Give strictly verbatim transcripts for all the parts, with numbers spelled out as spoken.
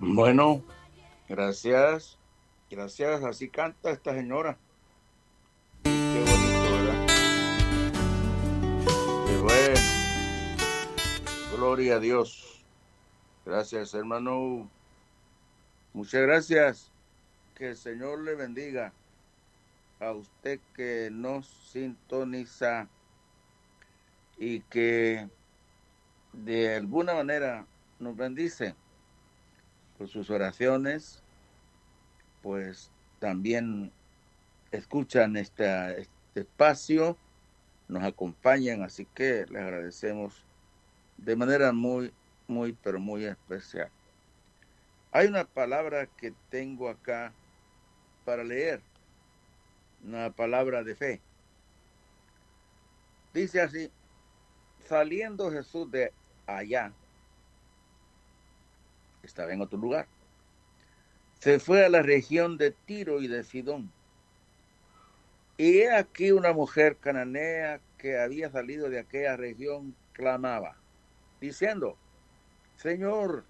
Bueno, gracias. Gracias. Así canta esta señora. Qué bonito, ¿verdad? Qué bueno. Gloria a Dios. Gracias, hermano. Muchas gracias. Que el Señor le bendiga a usted que nos sintoniza y que de alguna manera nos bendice por sus oraciones, pues también escuchan este, este espacio, nos acompañan, así que les agradecemos de manera muy, muy, pero muy especial. Hay una palabra que tengo acá para leer, una palabra de fe. Dice así: saliendo Jesús de allá, estaba en otro lugar, se fue a la región de Tiro y de Sidón. Y he aquí una mujer cananea que había salido de aquella región clamaba, diciendo: Señor,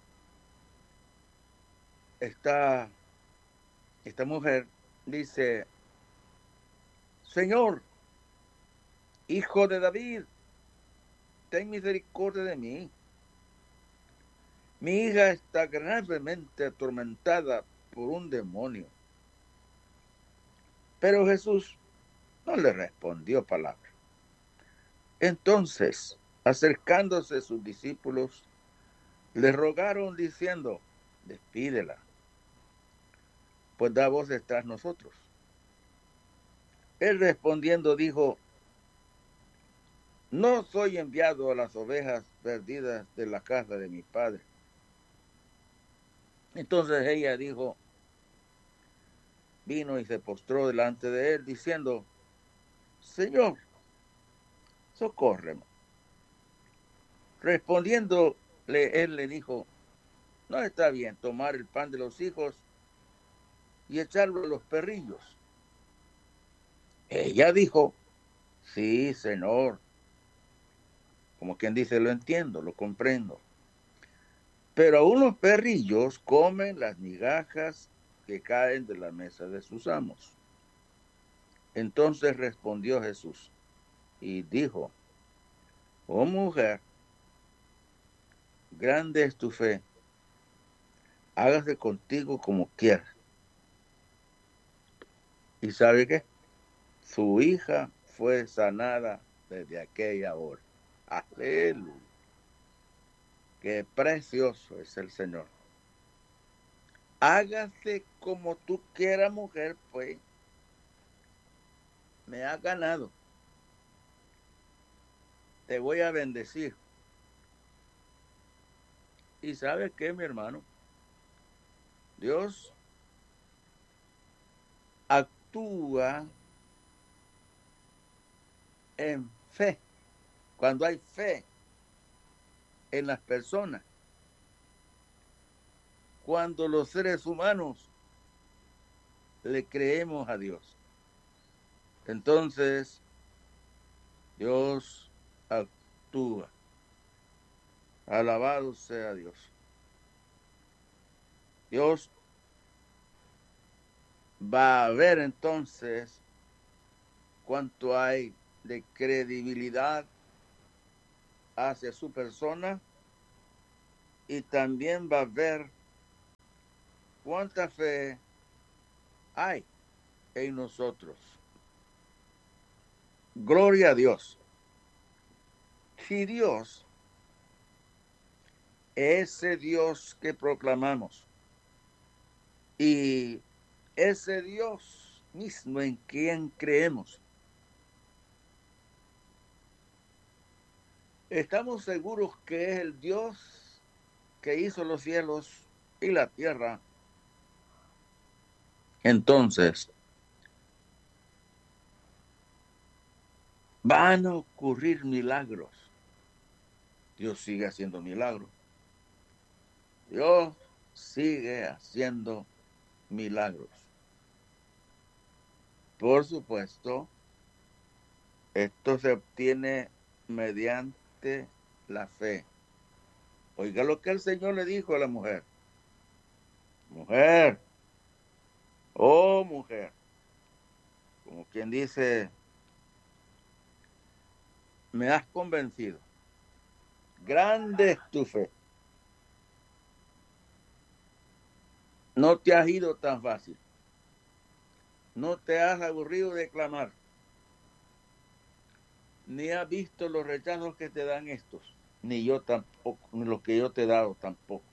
esta, esta mujer dice: Señor, Hijo de David, ten misericordia de mí. Mi hija está gravemente atormentada por un demonio. Pero Jesús no le respondió palabra. Entonces, acercándose sus discípulos, le rogaron diciendo: despídela, pues da voces tras nosotros. Él respondiendo dijo: no soy enviado a las ovejas perdidas de la casa de mi padre. Entonces ella dijo, vino y se postró delante de él, diciendo: Señor, socórreme. Respondiéndole, él le dijo: no está bien tomar el pan de los hijos y echarlo a los perrillos. Ella dijo: sí, Señor. Como quien dice, lo entiendo, lo comprendo. Pero aún los perrillos comen las migajas que caen de la mesa de sus amos. Entonces respondió Jesús y dijo: oh mujer, grande es tu fe, hágase contigo como quieras. ¿Y sabe qué? Su hija fue sanada desde aquella hora. Aleluya. Qué precioso es el Señor. Hágase como tú quieras, mujer, pues me has ganado. Te voy a bendecir. ¿Y sabe qué, mi hermano? Dios actúa en fe, cuando hay fe en las personas, cuando los seres humanos le creemos a Dios. Entonces, Dios actúa. Alabado sea Dios. Dios va a ver entonces cuánto hay de credibilidad hacia su persona y también va a ver cuánta fe hay en nosotros. Gloria a Dios. Si Dios, ese Dios que proclamamos, y ese Dios mismo en quien creemos, estamos seguros que es el Dios que hizo los cielos y la tierra. Entonces, van a ocurrir milagros. Dios sigue haciendo milagros. Dios sigue haciendo milagros. Por supuesto, esto se obtiene mediante la fe. Oiga lo que el Señor le dijo a la mujer: Mujer, oh mujer, como quien dice, me has convencido. Grande es tu fe. No te has ido tan fácil. No te has aburrido de clamar. Ni has visto los rechazos que te dan estos. Ni yo tampoco, ni los que yo te he dado tampoco.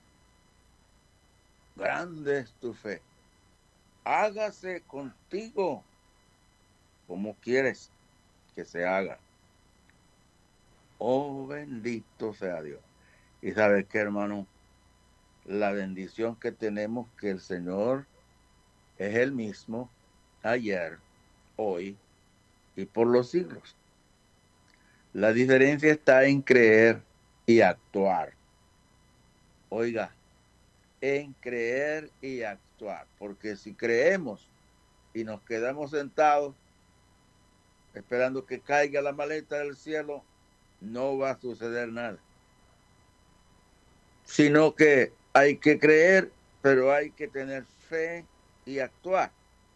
Grande es tu fe. Hágase contigo como quieres que se haga. Oh, bendito sea Dios. Y sabes qué, hermano, la bendición que tenemos que el Señor es el mismo ayer, hoy y por los siglos. La diferencia está en creer y actuar. Oiga, en creer y actuar, porque si creemos y nos quedamos sentados esperando que caiga la maleta del cielo, no va a suceder nada. Sino que hay que creer, pero hay que tener fe y actuar.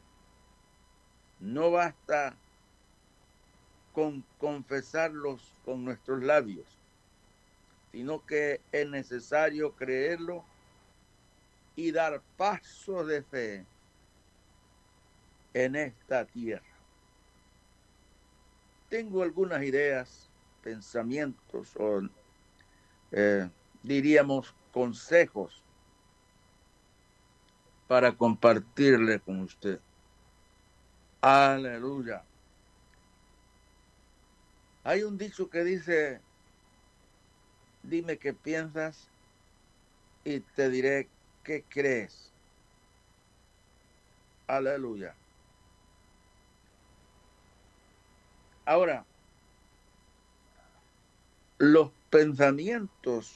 No basta con confesarlos con nuestros labios, sino que es necesario creerlo y dar pasos de fe en esta tierra. Tengo algunas ideas, pensamientos o eh, diríamos consejos para compartirle con usted. Aleluya. Hay un dicho que dice, dime qué piensas y te diré qué crees. Aleluya. Ahora, los pensamientos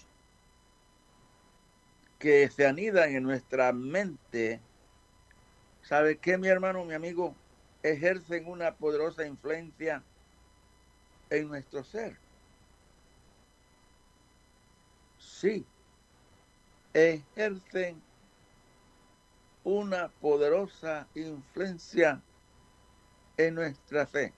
que se anidan en nuestra mente, ¿sabe qué, mi hermano, mi amigo? Ejercen una poderosa influencia en nuestro ser. Sí, ejercen una poderosa influencia en nuestra fe.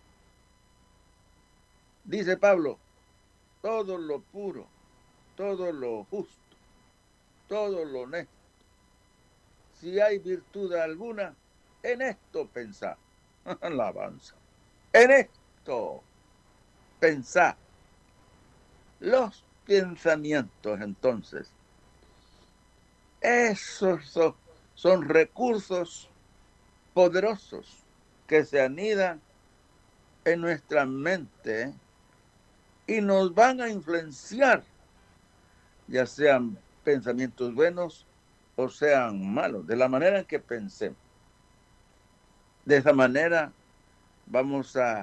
Dice Pablo, todo lo puro, todo lo justo, todo lo honesto, si hay virtud alguna, en esto pensar. Alabanza. En esto pensar. Los pensamientos, entonces, esos son, son recursos poderosos que se anidan en nuestra mente y nos van a influenciar, ya sean pensamientos buenos o sean malos, de la manera en que pensemos. De esa manera vamos a,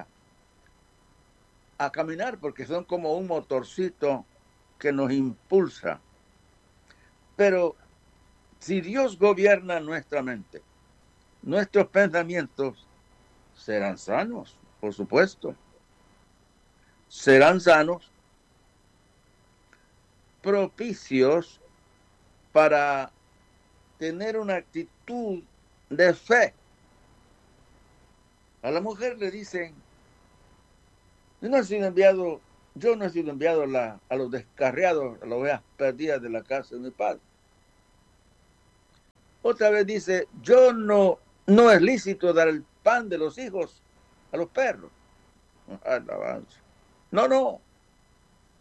a caminar, porque son como un motorcito que nos impulsa. Pero si Dios gobierna nuestra mente, nuestros pensamientos serán sanos, por supuesto. Serán sanos, propicios para tener una actitud de fe. A la mujer le dicen, yo no he sido enviado, yo no he sido enviado a, la, a los descarriados, a las ovejas perdidas de la casa de mi padre. Otra vez dice, yo no, no es lícito dar el pan de los hijos a los perros. Alabanza. No, no.